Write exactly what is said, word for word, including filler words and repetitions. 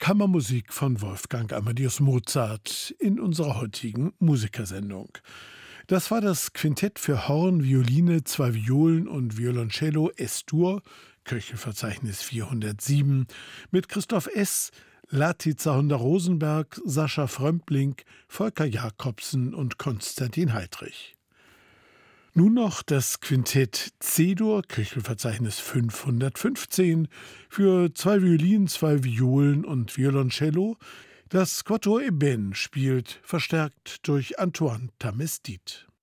Kammermusik von Wolfgang Amadeus Mozart in unserer heutigen Musikersendung. Das war das Quintett für Horn, Violine, zwei Violen und Violoncello Es-Dur, Köchelverzeichnis vierhundertsieben, mit Christoph S., Latica Honda-Rosenberg, Sascha Frömpling, Volker Jacobsen und Konstantin Heidrich. Nun noch das Quintett C-Dur, Köchelverzeichnis fünfhundertfünfzehn, für zwei Violinen, zwei Violen und Violoncello. Das Quatuor Eben spielt, verstärkt durch Antoine Tamestit.